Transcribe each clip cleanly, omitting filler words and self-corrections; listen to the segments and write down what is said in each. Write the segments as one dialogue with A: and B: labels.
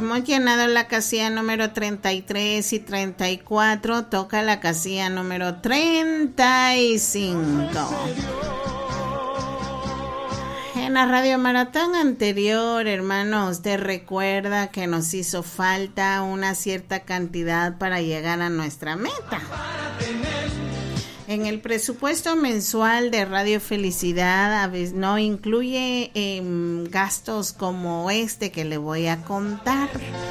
A: Hemos llenado la casilla número 33 y 34. Toca la casilla número 35. En la Radio Maratón anterior, hermano, usted recuerda que nos hizo falta una cierta cantidad para llegar a nuestra meta. En el presupuesto mensual de Radio Felicidad a veces no incluye gastos como este que le voy a contar.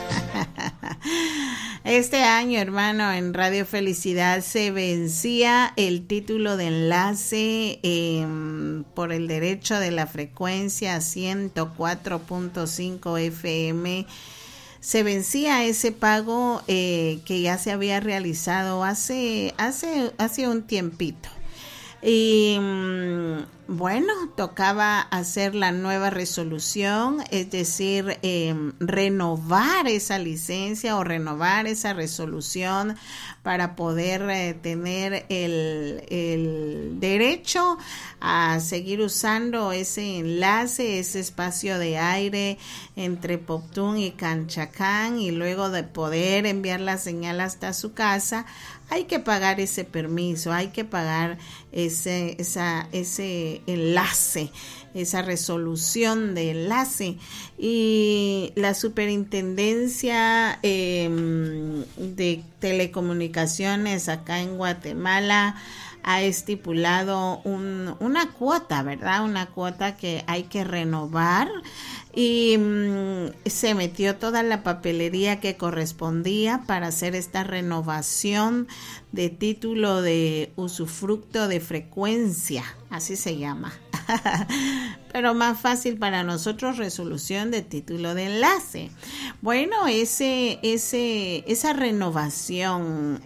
A: Este año, hermano, en Radio Felicidad se vencía el título de enlace por el derecho de la frecuencia 104.5 FM. Se vencía ese pago que ya se había realizado hace un tiempito. Y bueno, tocaba hacer la nueva resolución, es decir, renovar esa licencia o renovar esa resolución para poder tener el derecho a seguir usando ese enlace, ese espacio de aire entre Poptún y Canchacán, y luego de poder enviar la señal hasta su casa. Hay que pagar ese permiso, hay que pagar ese enlace, esa resolución de enlace. Y la Superintendencia de Telecomunicaciones acá en Guatemala ha estipulado una cuota, ¿verdad? Una cuota que hay que renovar, y se metió toda la papelería que correspondía para hacer esta renovación de título de usufructo de frecuencia, así se llama. Pero más fácil para nosotros, resolución de título de enlace. Bueno, esa renovación,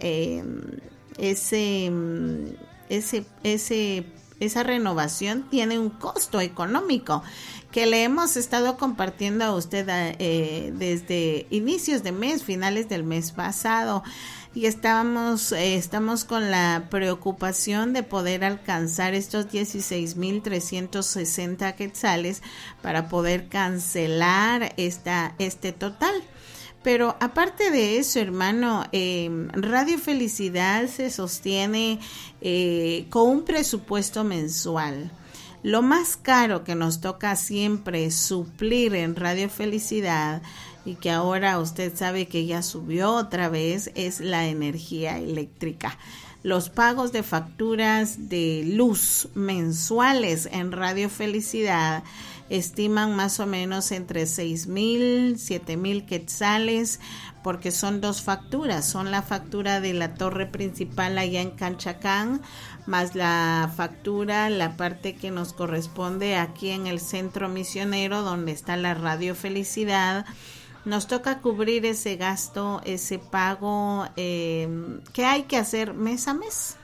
A: esa renovación tiene un costo económico que le hemos estado compartiendo a usted desde inicios de mes, finales del mes pasado, y estamos con la preocupación de poder alcanzar estos 16,360 quetzales para poder cancelar este total. Pero aparte de eso, hermano, Radio Felicidad se sostiene con un presupuesto mensual. Lo más caro que nos toca siempre suplir en Radio Felicidad, y que ahora usted sabe que ya subió otra vez, es la energía eléctrica. Los pagos de facturas de luz mensuales en Radio Felicidad estiman más o menos entre 6,000, 7,000 quetzales, porque son dos facturas. Son la factura de la torre principal allá en Canchacán, más la factura, la parte que nos corresponde aquí en el centro misionero, donde está la Radio Felicidad. Nos toca cubrir ese gasto, ese pago que hay que hacer mes a mes.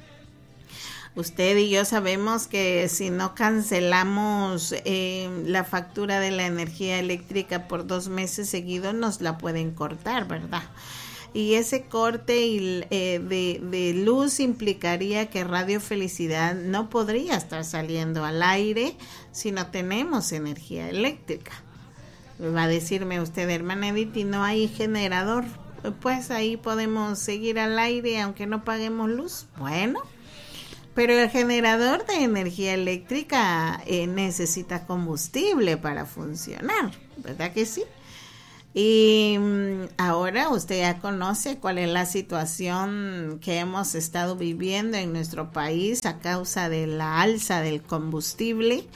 A: Usted y yo sabemos que si no cancelamos la factura de la energía eléctrica por 2 meses seguidos, nos la pueden cortar, ¿verdad? Y ese corte de luz implicaría que Radio Felicidad no podría estar saliendo al aire si no tenemos energía eléctrica. Va a decirme usted, hermana Edith, ¿y no hay generador? Pues ahí podemos seguir al aire aunque no paguemos luz. Bueno, pero el generador de energía eléctrica necesita combustible para funcionar, ¿verdad que sí? Y ahora usted ya conoce cuál es la situación que hemos estado viviendo en nuestro país a causa de la alza del combustible.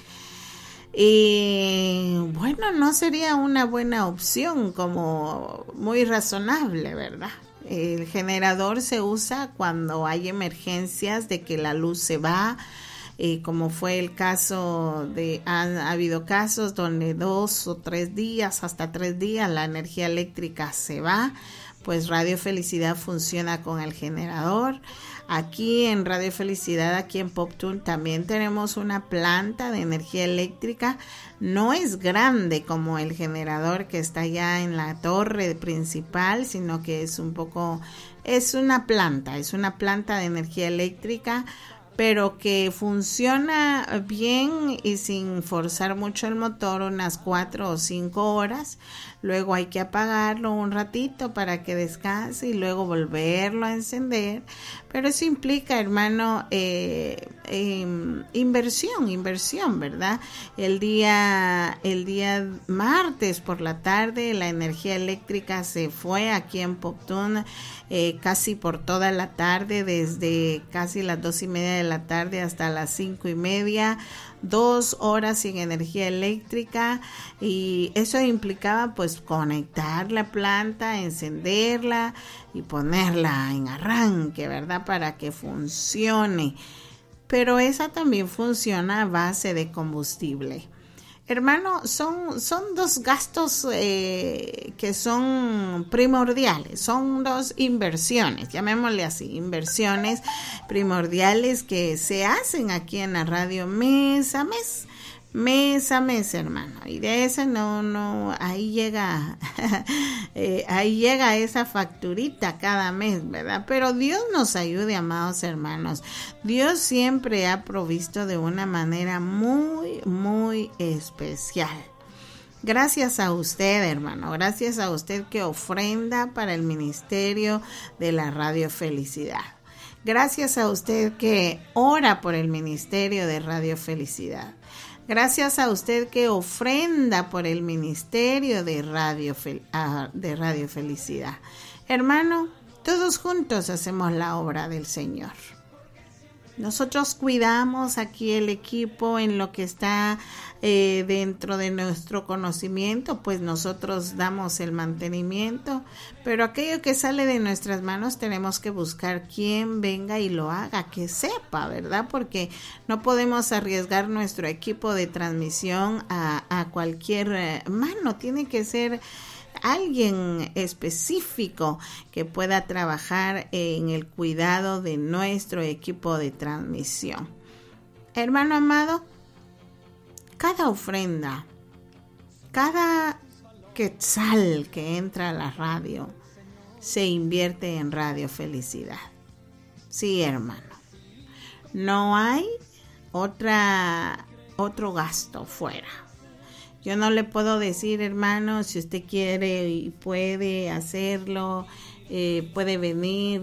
A: Y bueno, no sería una buena opción, como muy razonable, ¿verdad? El generador se usa cuando hay emergencias de que la luz se va, como fue el caso ha habido casos donde 2 o 3 días, hasta 3 días la energía eléctrica se va, pues Radio Felicidad funciona con el generador. Aquí en Radio Felicidad, aquí en Poptún, también tenemos una planta de energía eléctrica. No es grande como el generador que está allá en la torre principal, sino que es una planta de energía eléctrica, pero que funciona bien y sin forzar mucho el motor, unas 4 o 5 horas. Luego hay que apagarlo un ratito para que descanse y luego volverlo a encender. Pero eso implica, hermano, inversión, ¿verdad? El día martes por la tarde la energía eléctrica se fue aquí en Poptún casi por toda la tarde, desde casi las 2:30 de la tarde hasta las 5:30. 2 horas sin energía eléctrica, y eso implicaba pues conectar la planta, encenderla y ponerla en arranque, ¿verdad? Para que funcione. Pero esa también funciona a base de combustible. Hermano, son 2 gastos que son primordiales, son 2 inversiones, llamémosle así, inversiones primordiales que se hacen aquí en la radio mes a mes, hermano, y de eso no, ahí llega esa facturita cada mes, ¿verdad? Pero Dios nos ayude, amados hermanos. Dios siempre ha provisto de una manera muy, muy especial. Gracias a usted, hermano, gracias a usted que ofrenda para el ministerio de la Radio Felicidad. Gracias a usted que ora por el ministerio de Radio Felicidad. Gracias a usted que ofrenda por el ministerio de Radio Felicidad. Hermano, todos juntos hacemos la obra del Señor. Nosotros cuidamos aquí el equipo en lo que está dentro de nuestro conocimiento, pues nosotros damos el mantenimiento, pero aquello que sale de nuestras manos tenemos que buscar quien venga y lo haga, que sepa, ¿verdad? Porque no podemos arriesgar nuestro equipo de transmisión a cualquier mano, tiene que ser alguien específico que pueda trabajar en el cuidado de nuestro equipo de transmisión. Hermano amado, cada ofrenda, cada quetzal que entra a la radio se invierte en Radio Felicidad. Sí, hermano, no hay otro gasto fuera. Yo no le puedo decir, hermano, si usted quiere y puede hacerlo, puede venir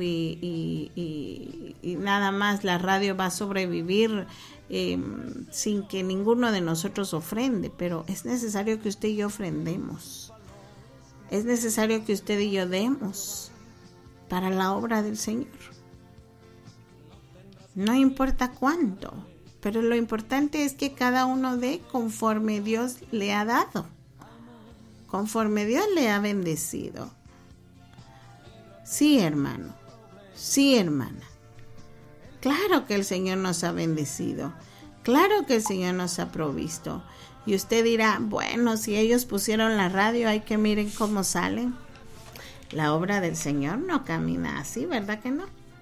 A: y nada más la radio va a sobrevivir sin que ninguno de nosotros ofrende, pero es necesario que usted y yo ofrendemos. Es necesario que usted y yo demos para la obra del Señor. No importa cuánto, pero lo importante es que cada uno dé conforme Dios le ha dado, conforme Dios le ha bendecido. Sí, hermano, sí, hermana. Claro que el Señor nos ha bendecido, claro que el Señor nos ha provisto. Y usted dirá, bueno, si ellos pusieron la radio, hay que miren cómo salen. La obra del Señor no camina así, ¿verdad que no?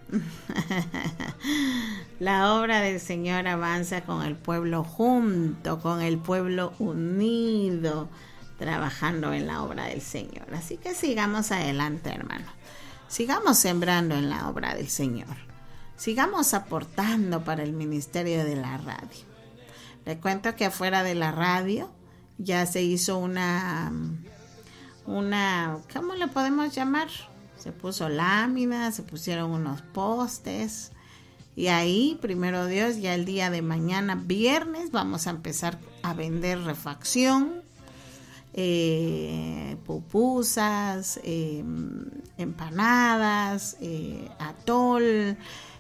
A: La obra del Señor avanza con el pueblo junto, con el pueblo unido, trabajando en la obra del Señor. Así que sigamos adelante, hermano. Sigamos sembrando en la obra del Señor. Sigamos aportando para el ministerio de la radio. Le cuento que afuera de la radio ya se hizo una ¿cómo le podemos llamar? Se puso láminas, se pusieron unos postes y ahí, primero Dios, ya el día de mañana, viernes, vamos a empezar a vender refacción, pupusas, empanadas, atol,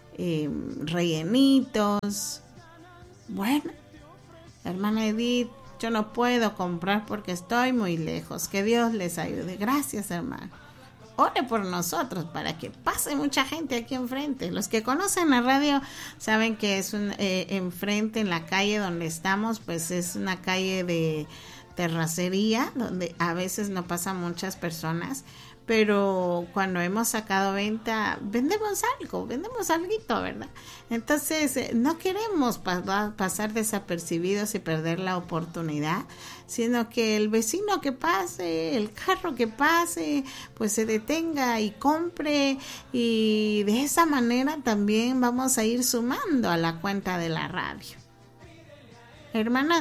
A: rellenitos. Bueno, hermana Edith, yo no puedo comprar porque estoy muy lejos. Que Dios les ayude. Gracias, hermano. Ore por nosotros para que pase mucha gente aquí enfrente. Los que conocen la radio saben que es enfrente en la calle donde estamos, pues es una calle de terracería donde a veces no pasan muchas personas, pero cuando hemos sacado venta, vendemos alguito, ¿verdad? Entonces, no queremos pasar desapercibidos y perder la oportunidad, sino que el vecino que pase, el carro que pase, pues se detenga y compre, y de esa manera también vamos a ir sumando a la cuenta de la radio. Hermana,